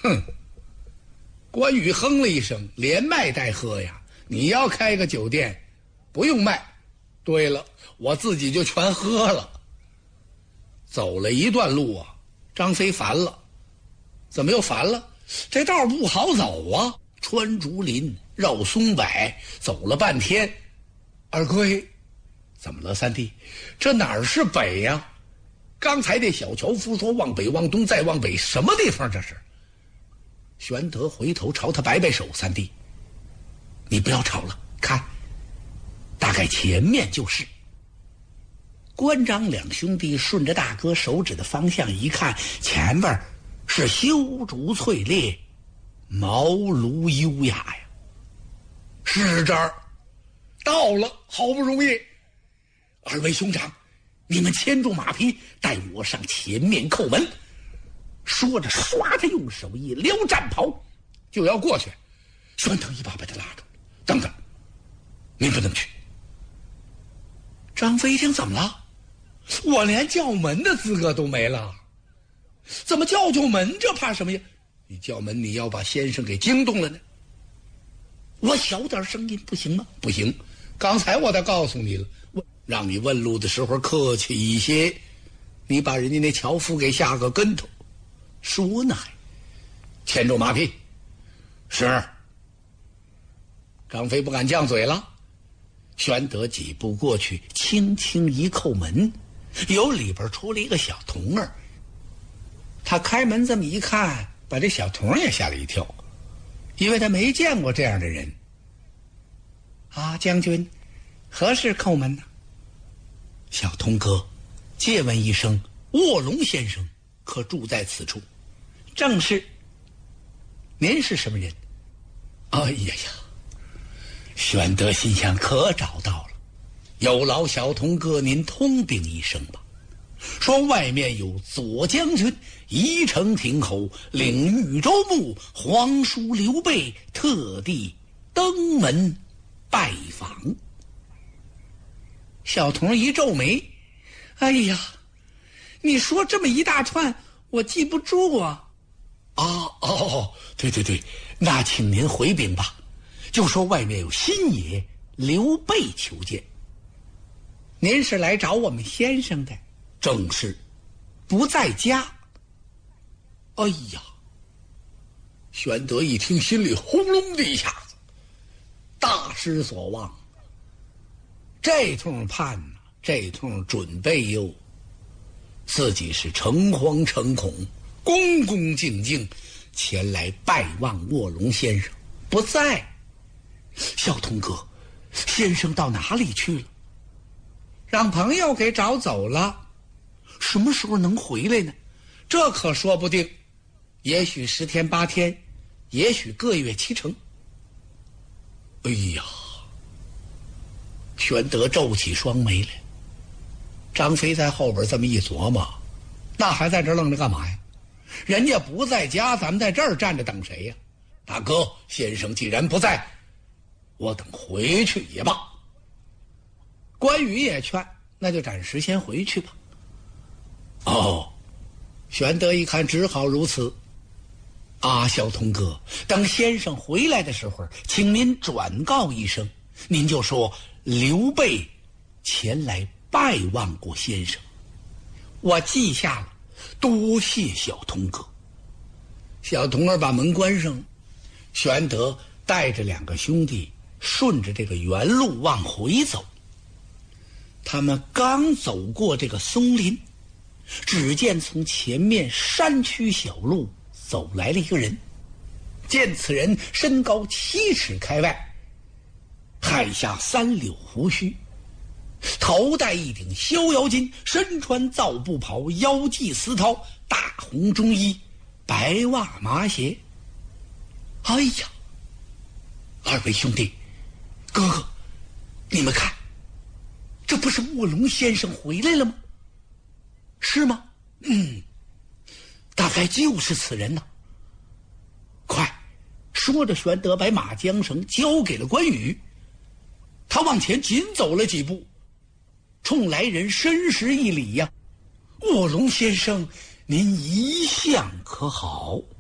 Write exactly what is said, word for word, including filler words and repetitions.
哼！关羽哼了一声，连卖带喝呀。你要开个酒店，不用卖。对了，我自己就全喝了。走了一段路啊，张飞烦了。怎么又烦了？这道不好走啊，穿竹林，绕松柏，走了半天。二贵，怎么了，三弟？这哪儿是北呀、啊？刚才这小樵夫说往北往东再往北，什么地方这是？玄德回头朝他摆摆手，三弟，你不要吵了，看，大概前面就是。关张两兄弟顺着大哥手指的方向一看，前边是修竹翠列，茅庐优雅呀。是这儿，到了，好不容易。二位兄长，你们牵住马匹，带我上前面叩门。说着，唰的用手一撩战袍，就要过去。玄德一把把他拉住，等等，您不能去。张飞一听，怎么了？我连叫门的资格都没了，怎么叫就门？这怕什么呀？你叫门，你要把先生给惊动了呢。我小点声音不行吗？不行，刚才我都告诉你了，我让你问路的时候客气一些，你把人家那樵夫给下个跟头。说呢还牵住马匹。是。张飞不敢犟嘴了。玄德几步过去，轻轻一叩门，由里边出了一个小童儿。他开门这么一看，把这小童也吓了一跳，因为他没见过这样的人。啊，将军，何事叩门呢？小童哥，借问一声，卧龙先生可住在此处？正是。您是什么人？哎呀呀！玄德心想，可找到了，有劳小童哥您通禀一声吧，说外面有左将军宜城亭侯领豫州牧皇叔刘备特地登门拜访。小童一皱眉，哎呀，你说这么一大串我记不住啊。啊哦，对对对，那请您回禀吧，就说外面有新爷刘备求见。您是来找我们先生的？正是。不在家。哎呀，玄德一听，心里轰隆的一下子，大失所望。这通盼呢，这通准备哟，自己是诚惶诚恐，恭恭敬敬前来拜望卧龙先生，不在。小童哥，先生到哪里去了？让朋友给找走了。什么时候能回来呢？这可说不定，也许十天八天，也许个月七成。哎呀，玄德皱起双眉来。张飞在后边这么一琢磨，那还在这愣着干嘛呀？人家不在家，咱们在这儿站着等谁呀？大哥，先生既然不在，我等回去也罢。关羽也劝，那就暂时先回去吧。哦，玄德一看，只好如此。啊，小童哥，等先生回来的时候，请您转告一声，您就说刘备前来拜望过先生。我记下了，多谢小童哥。小童儿把门关上，玄德带着两个兄弟顺着这个原路往回走。他们刚走过这个松林，只见从前面山区小路走来了一个人。见此人身高七尺开外，海下三绺胡须，头戴一顶逍遥巾，身穿皂布袍，腰系丝绦，大红中衣，白袜麻鞋。哎呀，二位兄弟，哥哥，你们看，这不是卧龙先生回来了吗？是吗？嗯，大概就是此人呐。快！说着，玄德把马缰绳交给了关羽。他往前紧走了几步，冲来人深施一礼呀、啊：“卧龙先生，您一向可好？”